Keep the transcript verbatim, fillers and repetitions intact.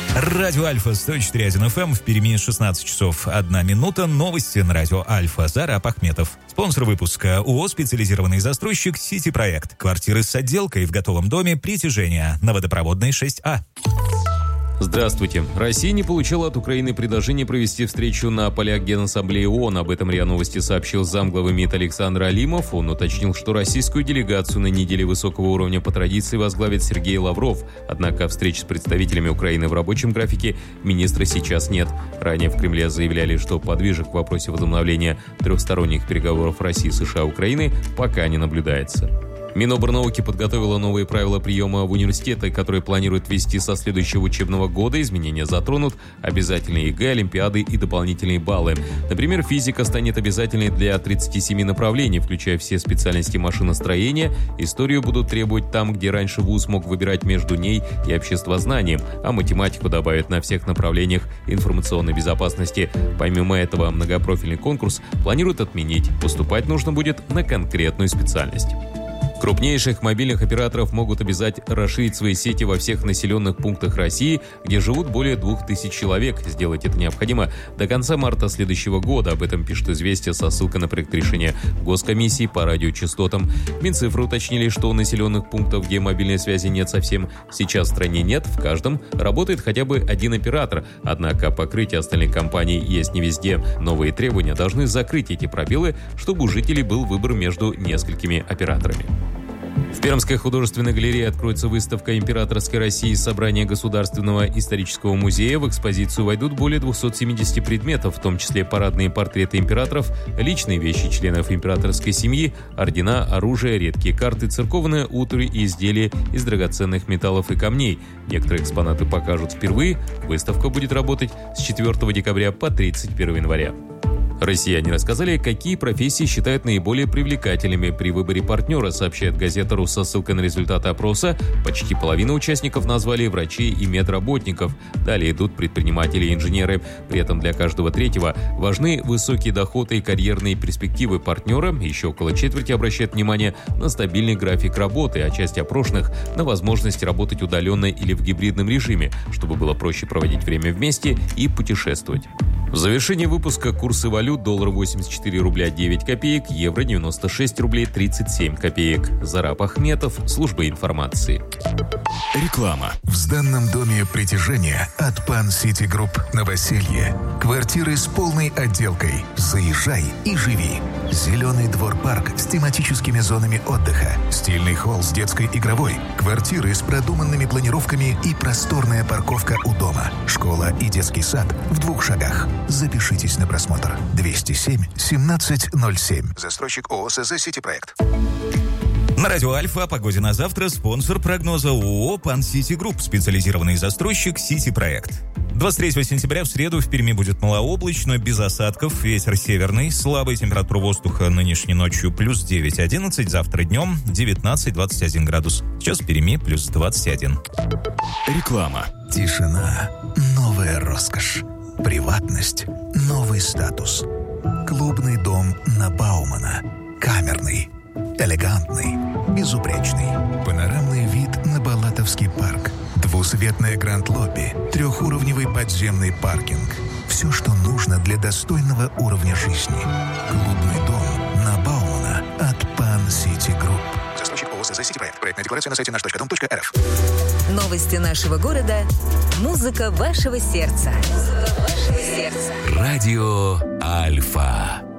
Радио Альфа сто четыре точка один эф эм, в Перми шестнадцать часов одна минута. Новости на Радио Альфа. Зараб Ахметов. Спонсор выпуска ООО «Специализированный застройщик Сити Проект». Квартиры с отделкой в готовом доме «Притяжение» на Водопроводной шесть А. Здравствуйте. Россия не получила от Украины предложение провести встречу на полях Генассамблеи ООН. Об этом РИА Новости сообщил замглавы МИД Александр Алимов. Он уточнил, что российскую делегацию на неделе высокого уровня по традиции возглавит Сергей Лавров. Однако встреч с представителями Украины в рабочем графике министра сейчас нет. Ранее в Кремле заявляли, что подвижек в вопросе возобновления трехсторонних переговоров России, США и Украины пока не наблюдается. Минобрнауки подготовила новые правила приема в университеты, которые планируют ввести со следующего учебного года. Изменения затронут обязательные ЕГЭ, олимпиады и дополнительные баллы. Например, физика станет обязательной для тридцати семи направлений, включая все специальности машиностроения. Историю будут требовать там, где раньше вуз мог выбирать между ней и обществознанием, а математику добавят на всех направлениях информационной безопасности. Помимо этого, многопрофильный конкурс планируют отменить. Поступать нужно будет на конкретную специальность. Крупнейших мобильных операторов могут обязать расширить свои сети во всех населенных пунктах России, где живут более двух тысяч человек. Сделать это необходимо до конца марта следующего года. Об этом пишет «Известия» со ссылкой на проект решения Госкомиссии по радиочастотам. Минцифры уточнили, что населенных пунктов, где мобильной связи нет совсем, сейчас в стране нет. В каждом работает хотя бы один оператор. Однако покрытие остальных компаний есть не везде. Новые требования должны закрыть эти пробелы, чтобы у жителей был выбор между несколькими операторами. В Пермской художественной галерее откроется выставка «Императорской России» собрания Государственного исторического музея. В экспозицию войдут более двухсот семидесяти предметов, в том числе парадные портреты императоров, личные вещи членов императорской семьи, ордена, оружие, редкие карты, церковные утвари и изделия из драгоценных металлов и камней. Некоторые экспонаты покажут впервые. Выставка будет работать с четвёртого декабря по тридцать первого января. Россияне рассказали, какие профессии считают наиболее привлекательными при выборе партнера, сообщает газета «Рус» со ссылкой на результаты опроса. Почти половина участников назвали врачей и медработников. Далее идут предприниматели и инженеры. При этом для каждого третьего важны высокие доходы и карьерные перспективы партнера. Еще около четверти обращают внимание на стабильный график работы, а часть опрошенных – на возможность работать удаленно или в гибридном режиме, чтобы было проще проводить время вместе и путешествовать. В завершении выпуска курсы валют: доллар восемьдесят четыре рубля девять копеек, евро девяносто шесть рублей тридцать семь копеек. Зараб Ахметов, служба информации. Реклама. В сданном доме «Притяжение» от Пан Сити Групп Новоселье. Квартиры с полной отделкой. Заезжай и живи. Зеленый двор-парк с тематическими зонами отдыха. Стильный холл с детской игровой. Квартиры с продуманными планировками и просторная парковка у дома. Школа и детский сад в двух шагах. Запишитесь на просмотр. двести семь семнадцать ноль семь. Застройщик ООО СЗ «Сити Проект». На Радио Альфа о погоде на завтра спонсор прогноза ООО «Пан Сити Групп», специализированный застройщик «Сити Проект». двадцать третьего сентября в среду в Перми будет малооблачно, без осадков, ветер северный, слабая температура воздуха нынешней ночью плюс девять одиннадцать, завтра днем девятнадцать двадцать один градус. Сейчас в Перми плюс двадцать один. Реклама. Тишина – новая роскошь. Приватность – новый статус. Клубный дом на Баумана. Камерный, элегантный, безупречный. Панорамный вид на Балатовский парк. Двусветное гранд-лобби. Трехуровневый подземный паркинг. Все, что нужно для достойного уровня жизни. Клубный дом на Баумана от Пан Сити Групп. Застройщик ООО СЗ «Сити Проект». Проектная декларация на сайте наш точка дом точка эр эф. Новости нашего города. Музыка вашего сердца. Музыка вашего сердца. Радио Альфа.